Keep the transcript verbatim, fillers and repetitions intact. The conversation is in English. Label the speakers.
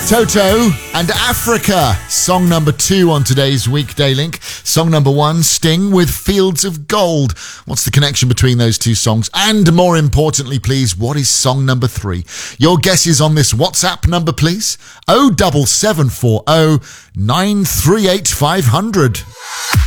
Speaker 1: Toto and Africa, song number two on today's Weekday Link. Song number one, Sting with Fields of Gold. What's the connection between those two songs? And more importantly, please, what is song number three? Your guesses on this WhatsApp number, please. oh seven seven four oh nine three eight five hundred.